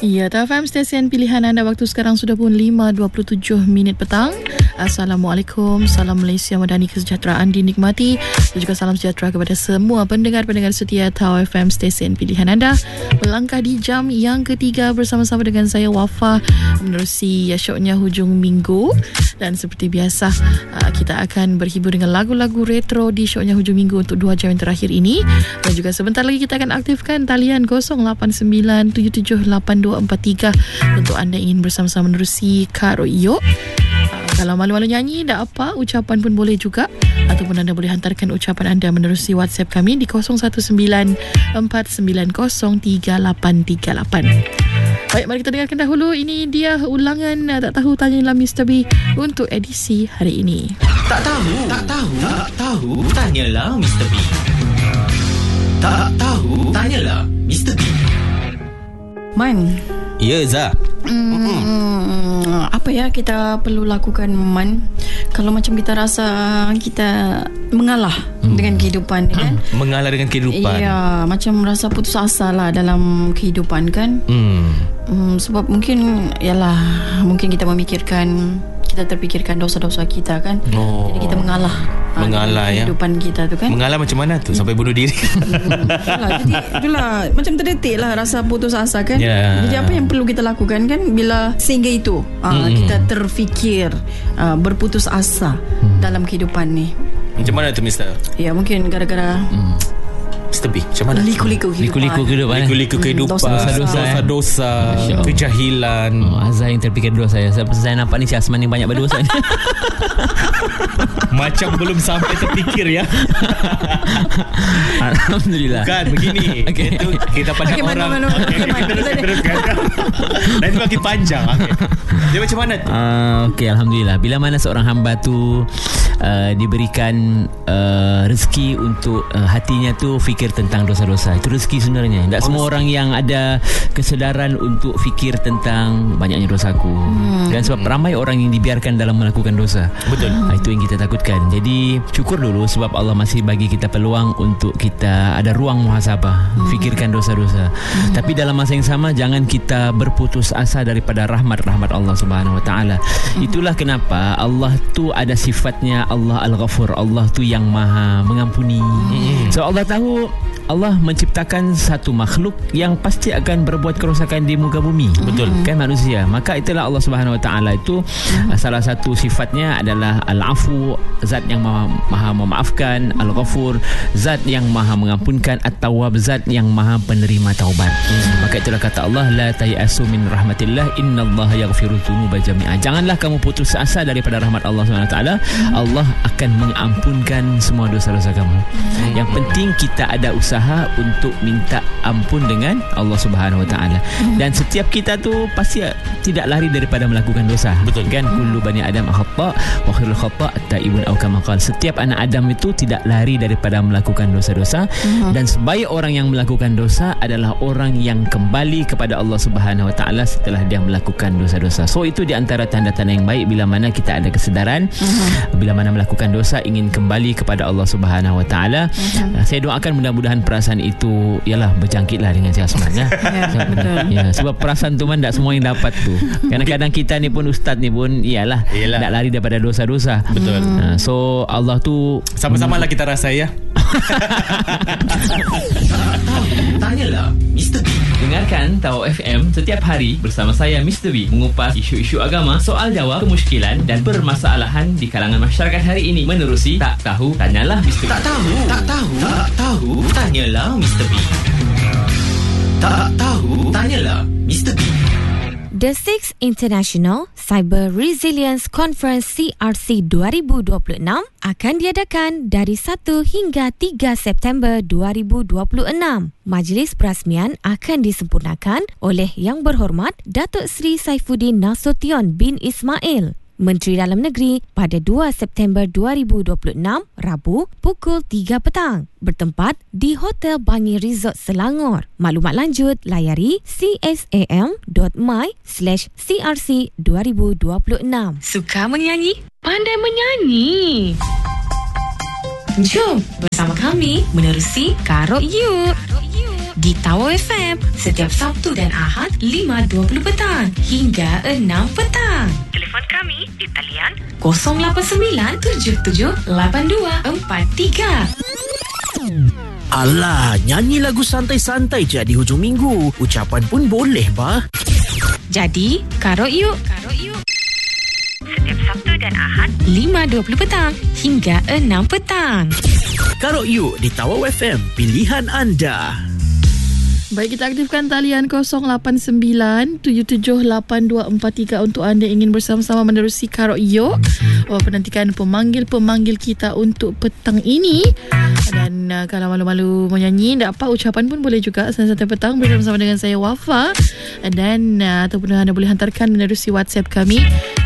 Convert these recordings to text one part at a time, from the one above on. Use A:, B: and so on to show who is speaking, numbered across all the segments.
A: Ya, TFM stesen pilihan anda. Waktu sekarang sudah pun 5.27 petang. Assalamualaikum. Salam Malaysia Madani, kesejahteraan dinikmati, dan juga salam sejahtera kepada semua pendengar-pendengar setia TFM stesen pilihan anda. Melangkah di jam yang ketiga bersama-sama dengan saya Wafa menerusi syoknya hujung minggu. Dan seperti biasa, kita akan berhibur dengan lagu-lagu retro di syoknya hujung minggu untuk 2 jam yang terakhir ini. Dan juga sebentar lagi kita akan aktifkan talian 0897782243 untuk anda ingin bersama-sama menerusi Karo Iyo. Kalau malu-malu nyanyi, tak apa, ucapan pun boleh juga, ataupun anda boleh hantarkan ucapan anda menerusi WhatsApp kami di 0194903838. Baik, mari kita dengarkan dahulu. Ini dia ulangan Tak Tahu Tanyalah Mr. B untuk edisi hari ini.
B: Tak tahu, tanyalah Mr. B. Tak tahu, tanyalah Mr. B.
C: Man.
B: Ya, Zah.
C: Apa ya kita perlu lakukan, Man, kalau macam kita rasa kita mengalah dengan kehidupan ni kan?
B: Mengalah dengan kehidupan.
C: Ya, macam rasa putus asa lah dalam kehidupan kan? Sebab mungkin kita memikirkan, kita terfikirkan dosa-dosa kita kan? Jadi kita mengalah
B: ya.
C: Kehidupan kita tu kan?
B: Mengalah macam mana tu? Sampai bunuh diri.
C: Itulah macam terdetik lah rasa putus asa kan? Jadi apa yang perlu kita lakukan kan? Bila sehingga itu kita terfikir berputus asa dalam kehidupan ni.
B: Macam mana tu, Mister?
C: Ya, mungkin gara-gara
B: Mr. B, macam mana?
C: Liku-liku kehidupan.
B: Liku-liku kehidupan. Dosa-dosa. Kejahilan.
D: Azhar yang terfikir dosa saya. Saya nampak ni si Asman yang banyak berdosa ni.
B: Macam belum sampai terfikir ya.
D: Alhamdulillah.
B: Bukan begini.
D: Okay.
B: Itu kita pandang orang. Teruskan. Nanti makin panjang. Dia macam mana tu?
D: Okey, Alhamdulillah. Bila mana seorang hamba tu diberikan rezeki untuk hatinya tu fikir tentang dosa-dosa. Itu rezeki sebenarnya. Tak semua orang yang ada kesedaran untuk fikir tentang banyaknya dosaku. Dan sebab ramai orang yang dibiarkan dalam melakukan dosa.
B: Betul.
D: Itu yang kita takutkan. Jadi syukur dulu sebab Allah masih bagi kita peluang untuk kita ada ruang muhasabah, fikirkan dosa-dosa. Tapi dalam masa yang sama jangan kita berputus asa daripada rahmat Allah Subhanahu Wa Taala. Itulah kenapa Allah tu ada sifatnya Allah Al-Ghafur. Allah tu yang Maha mengampuni. So Allah tahu Allah menciptakan satu makhluk yang pasti akan berbuat kerosakan di muka bumi.
B: Betul.
D: Kan manusia. Maka itulah Allah Subhanahu Wa Taala itu salah satu sifatnya adalah Al-Afu, zat yang maha memaafkan, Al-Ghafur, zat yang maha mengampunkan, At-Tawwab, zat yang maha penerima taubat. Maka itulah kata Allah, la tayasu min rahmatillah, innallaha yaghfiru dzunuba jami'a. Janganlah kamu putus asa daripada rahmat Allah Subhanahu Wa Taala. Allah akan mengampunkan semua dosa-dosa kamu. Yang penting kita ada usaha untuk minta ampun dengan Allah Subhanahu Wa Taala. Dan setiap kita tu pasti tidak lari daripada melakukan dosa.
B: Betul
D: kan? Kullu bani Adam khata' wa khairul khata' taibun aw kama qala. Setiap anak Adam itu tidak lari daripada melakukan dosa-dosa. Dan sebaik orang yang melakukan dosa adalah orang yang kembali kepada Allah Subhanahu Wa Taala setelah dia melakukan dosa-dosa. So itu di antara tanda-tanda yang baik bila mana kita ada kesedaran, bila mana melakukan dosa ingin kembali kepada Allah Subhanahu Wa Taala. Saya doakan mudah-mudahan perasaan itu ialah berjangkitlah dengan si Asman ya.
C: Betul.
D: Ya, sebab perasaan tu tak semua yang dapat tu. Kadang-kadang kita ni pun ustaz ni pun iyalah nak lari daripada dosa-dosa.
B: Betul.
D: So Allah tu
B: sama-sama lah kita rasa ya. Tanyalah Mr. B.
D: Dengarkan Tahu FM setiap hari bersama saya Mr. B mengupas isu-isu agama, soal jawab, kemusykilan dan permasalahan di kalangan masyarakat hari ini menerusi Tak Tahu Tanyalah Mr. B.
B: Tak tahu, tanyalah Mr. B. Tak tahu, tanyalah Mr. B.
E: The 6th International Cyber Resilience Conference CRC 2026 akan diadakan dari 1 hingga 3 September 2026. Majlis perasmian akan disempurnakan oleh Yang Berhormat Datuk Seri Saifuddin Nasution bin Ismail, Menteri Dalam Negeri, pada 2 September 2026, Rabu, pukul 3 petang. Bertempat di Hotel Bangi Resort Selangor. Maklumat lanjut layari csam.my/crc2026.
F: Suka menyanyi? Pandai menyanyi. Jom bersama kami menerusi Karo You. di Tower FM setiap Sabtu dan Ahad 5.20 petang hingga 6 petang. Telefon kami di talian 089-7782-43.
G: Alah, nyanyi lagu santai-santai je di hujung minggu. Ucapan pun boleh, bah.
F: Jadi, karok yuk. Setiap Sabtu dan Ahad 5.20 petang hingga 6 petang.
G: Karok yuk di Tawau FM, pilihan anda.
A: Baik, kita aktifkan talian 089-778243 untuk anda ingin bersama-sama menerusi Karok Yok. Penantikan pemanggil-pemanggil kita untuk petang ini. Dan kalau malu-malu menyanyi, tak apa, ucapan pun boleh juga santai-santai petang bersama-sama dengan saya Wafa. Dan ataupun anda boleh hantarkan menerusi WhatsApp kami di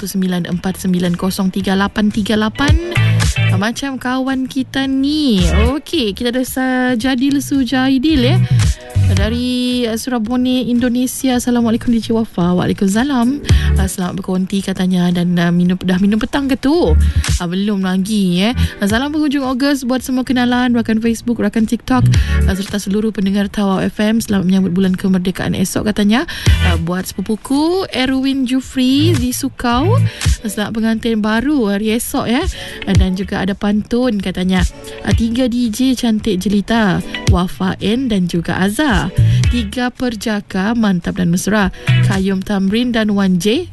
A: 0194903838. Macam kawan kita ni. Okey, kita ada Jadil Sujaidil ya. Dari Surabaya, Indonesia. Assalamualaikum DJ Wafa. Waalaikumsalam. Selamat berkonti katanya. Dan dah minum petang ke tu? Belum lagi ya. Salam penghujung Ogos buat semua kenalan, rakan Facebook, rakan TikTok, serta seluruh pendengar Tawau FM. Selamat menyambut bulan kemerdekaan esok katanya. Buat sepupuku Erwin Jufri di Sukau. Selamat pengantin baru hari esok ya. Dan juga ada pantun katanya. 3 DJ cantik jelita, Wafa N dan juga Azhar. 3 perjaka mantap dan mesra, Kayum Tamrin dan Wan J.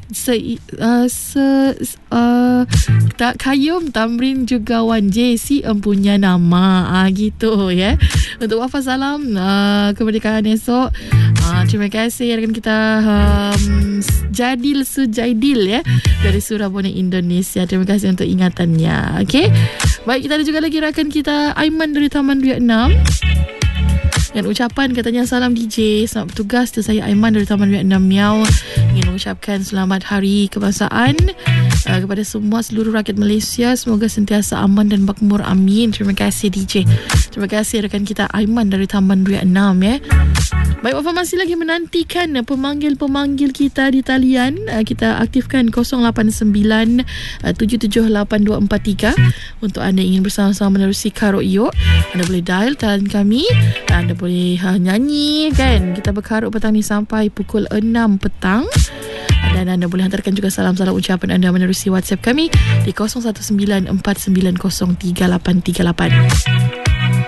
A: Kayum Tamrin juga Wan J si empunya nama. Gitu ya. Untuk Wafa salam kemerdekaan esok. Terima kasih rakan kita Jadil Sujaidil ya, dari Surabaya, Indonesia. Terima kasih untuk ingatannya. Okey. Baik, kita ada juga lagi rakan kita Aiman dari Taman Vietnam. Dan ucapan katanya, salam DJ, selamat bertugas. Saya Aiman dari Taman Vietnam Miao. Ingin mengucapkan selamat hari kebangsaan kepada semua seluruh rakyat Malaysia. Semoga sentiasa aman dan makmur. Amin. Terima kasih DJ. Terima kasih rakan kita Aiman dari Taman Vietnam ya. Baik, Wafa masih lagi menantikan pemanggil-pemanggil kita di talian. Kita aktifkan 089-778243 untuk anda ingin bersama-sama menerusi Karok Yok. Anda boleh dial talian kami. Anda boleh nyanyi kan. Kita berkarok petang ni sampai pukul 6 petang. Dan anda boleh hantarkan juga salam-salam ucapan anda menerusi WhatsApp kami di 0194903838.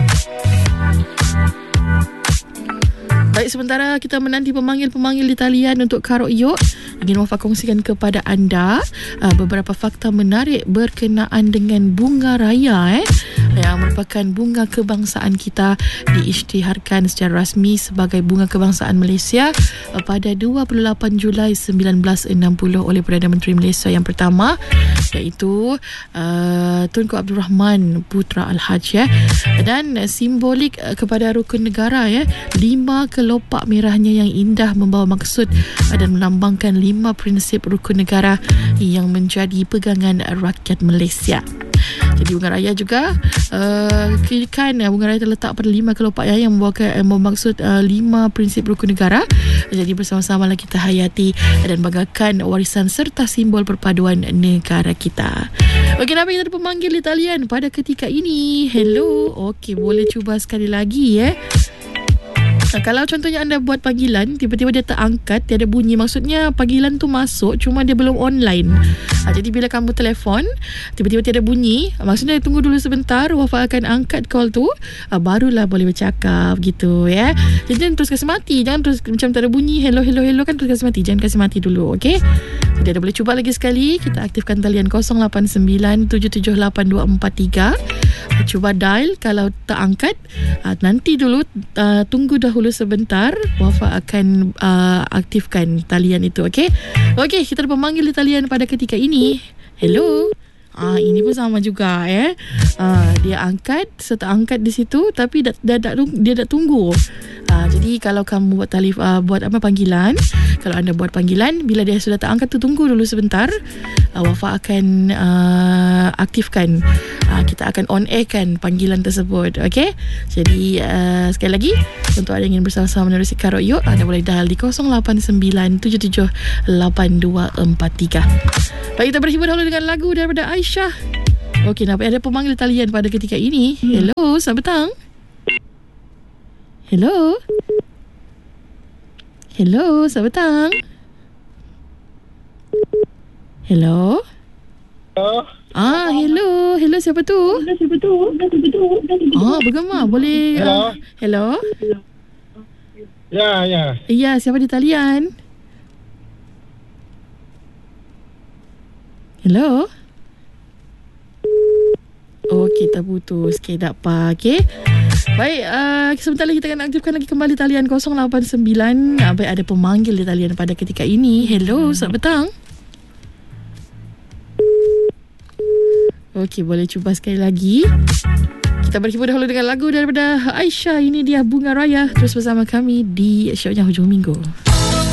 A: Baik, sementara kita menanti pemanggil-pemanggil di talian untuk Karok Yok, ingin Wafa kongsikan kepada anda beberapa fakta menarik berkenaan dengan bunga raya yang merupakan bunga kebangsaan kita, diisytiharkan secara rasmi sebagai bunga kebangsaan Malaysia pada 28 Julai 1960 oleh Perdana Menteri Malaysia yang pertama, iaitu Tunku Abdul Rahman Putra Al-Haj ya. Dan simbolik kepada rukun negara ya, 5 kelopak merahnya yang indah membawa maksud dan melambangkan 5 prinsip rukun negara yang menjadi pegangan rakyat Malaysia. Jadi bunga raya juga kan bunga raya terletak pada 5 kelopak yang bermaksud 5 prinsip rukun negara. Jadi bersama-sama kita hayati dan banggakan warisan serta simbol perpaduan negara kita. Okey, nampak kita ada pemanggil di talian pada ketika ini. Hello. Okey, boleh cuba sekali lagi ya. Kalau contohnya anda buat panggilan, tiba-tiba dia tak angkat, dia ada bunyi, maksudnya panggilan tu masuk, cuma dia belum online. Jadi bila kamu telefon, tiba-tiba tiada bunyi, maksudnya tunggu dulu sebentar, Wafa akan angkat call tu, barulah boleh bercakap gitu ya. Jadi jangan terus kasih mati, jangan terus macam tak ada bunyi, hello kan terus kasih mati, jangan kasih mati dulu, okey? Jadi anda boleh cuba lagi sekali, kita aktifkan talian 089-778243. Cuba dial, kalau tak angkat, nanti dulu, tunggu dahulu sebentar, Wafa akan aktifkan talian itu, okey? Okey, kita ada pemanggil di talian pada ketika ini. Hello. Ini pun sama juga ya. Dia angkat, serta angkat di situ, tapi dia tak tunggu. Jadi kalau kamu buat panggilan, kalau anda buat panggilan, bila dia sudah tak angkat tu, tunggu dulu sebentar. Wafa akan aktifkan. Kita akan on air kan panggilan tersebut, okey? Jadi sekali lagi, untuk anda yang ingin bersama-sama menerusi Karok Yok, anda boleh dial di 089-778243. Baik, kita berhibur dahulu dengan lagu daripada Aisyah. Okey, nampak ada pemanggil talian pada ketika ini. Hello, selamat petang. Hello. Hello, selamat petang. Hello. Hello. Hello, siapa tu? Bergema. Boleh... hello?
H: Ya.
A: Ya, siapa di talian? Hello? Okey, terputus. Okey, tak apa. Okey. Baik, sebentar lagi kita akan aktifkan lagi kembali talian 089. Baik, ada pemanggil di talian pada ketika ini. Hello, selamat petang. Okey, boleh cuba sekali lagi. Kita berhibur dahulu dengan lagu daripada Aisyah. Ini dia Bunga Raya. Terus bersama kami di Syoknya Hujung Minggu.